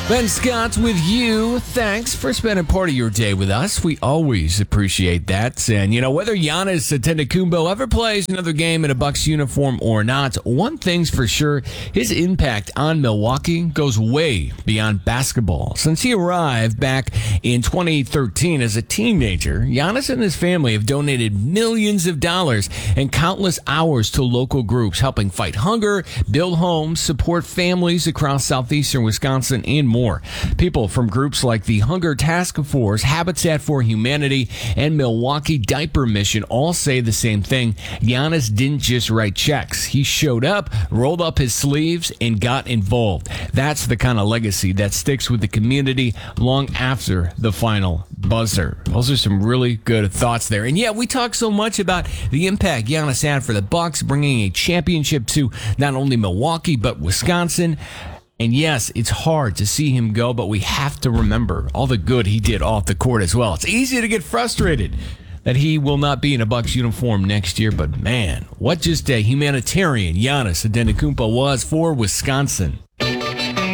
Ben Scott with you. Thanks for spending part of your day with us. We always appreciate that. And, whether Giannis Antetokounmpo ever plays another game in a Bucks uniform or not, one thing's for sure, his impact on Milwaukee goes way beyond basketball. Since he arrived back in 2013 as a teenager, Giannis and his family have donated millions of dollars and countless hours to local groups, helping fight hunger, build homes, support families across southeastern Wisconsin, and more. People from groups like the Hunger Task Force, Habitat for Humanity, and Milwaukee Diaper Mission all say the same thing. Giannis didn't just write checks. He showed up, rolled up his sleeves, and got involved. That's the kind of legacy that sticks with the community long after the final buzzer. Those are some really good thoughts there. And yeah, we talk so much about the impact Giannis had for the Bucks, bringing a championship to not only Milwaukee, but Wisconsin. And yes, it's hard to see him go, but we have to remember all the good he did off the court as well. It's easy to get frustrated that he will not be in a Bucks uniform next year, but man, what just a humanitarian Giannis Antetokounmpo was for Wisconsin.